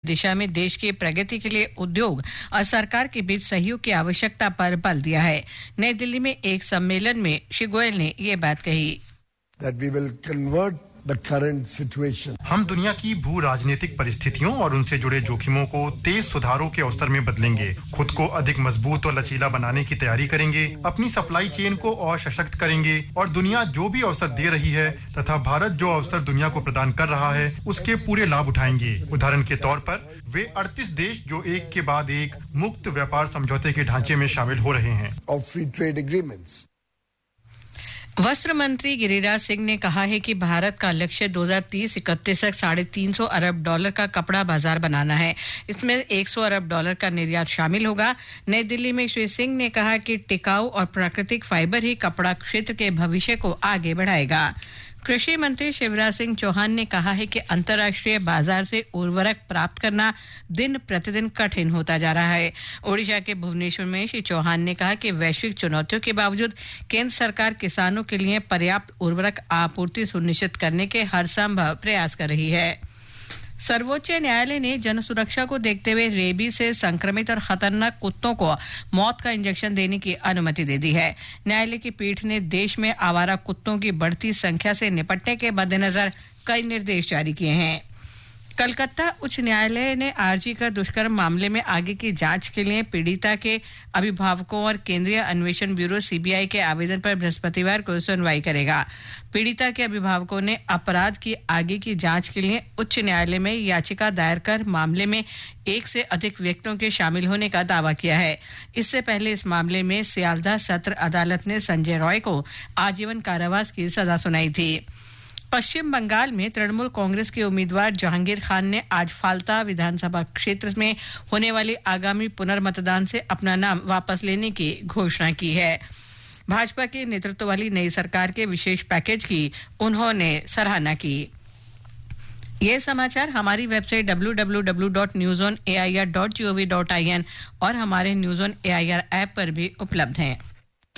दिशा में देश की प्रगति के लिए उद्योग और सरकार के बीच सहयोग की आवश्यकता पर बल दिया है। नई दिल्ली में एक सम्मेलन में श्री गोयल ने ये बात कही। That we will convert the current situation. हम दुनिया की भू राजनीतिक परिस्थितियों और उनसे जुड़े जोखिमों को तेज सुधारों के अवसर में बदलेंगे, खुद को अधिक मजबूत और लचीला बनाने की तैयारी करेंगे, अपनी सप्लाई चेन को और सशक्त करेंगे और दुनिया जो भी अवसर दे रही है तथा भारत जो अवसर दुनिया को प्रदान कर रहा है उसके पूरे लाभ उठाएंगे। उदाहरण के तौर पर वे 38 देश जो एक के बाद एक मुक्त व्यापार समझौते के ढांचे में शामिल हो रहे हैं। Of free trade agreements. वस्त्र मंत्री गिरिराज सिंह ने कहा है कि भारत का लक्ष्य 2030-31 तक $350 अरब का कपड़ा बाजार बनाना है। इसमें $100 अरब का निर्यात शामिल होगा। नई दिल्ली में श्री सिंह ने कहा कि टिकाऊ और प्राकृतिक फाइबर ही कपड़ा क्षेत्र के भविष्य को आगे बढ़ाएगा। कृषि मंत्री शिवराज सिंह चौहान ने कहा है कि अंतर्राष्ट्रीय बाजार से उर्वरक प्राप्त करना दिन प्रतिदिन कठिन होता जा रहा है। ओडिशा के भुवनेश्वर में श्री चौहान ने कहा कि वैश्विक चुनौतियों के बावजूद केंद्र सरकार किसानों के लिए पर्याप्त उर्वरक आपूर्ति सुनिश्चित करने के हर संभव प्रयास कर रही है। सर्वोच्च न्यायालय ने जन सुरक्षा को देखते हुए रेबीज से संक्रमित और खतरनाक कुत्तों को मौत का इंजेक्शन देने की अनुमति दे दी है। न्यायालय की पीठ ने देश में आवारा कुत्तों की बढ़ती संख्या से निपटने के मद्देनजर कई निर्देश जारी किए हैं। कलकत्ता उच्च न्यायालय ने आरजी का दुष्कर्म मामले में आगे की जांच के लिए पीड़िता के अभिभावकों और केंद्रीय अन्वेषण ब्यूरो सीबीआई के आवेदन पर बृहस्पतिवार को सुनवाई करेगा। पीड़िता के अभिभावकों ने अपराध की आगे की जांच के लिए उच्च न्यायालय में याचिका दायर कर मामले में एक से अधिक व्यक्तियों के शामिल होने का दावा किया है। इससे पहले इस मामले में सियालदह सत्र अदालत ने संजय रॉय को आजीवन कारावास की सजा सुनाई थी। पश्चिम बंगाल में तृणमूल कांग्रेस के उम्मीदवार जहांगीर खान ने आज फाल्ता विधानसभा क्षेत्र में होने वाली आगामी पुनर्मतदान से अपना नाम वापस लेने की घोषणा की है। भाजपा के नेतृत्व वाली नई सरकार के विशेष पैकेज की उन्होंने सराहना की। ये समाचार हमारी वेबसाइट www.newsonair.gov.in और हमारे न्यूज़ ऑन एआईआर ऐप पर भी उपलब्ध हैं।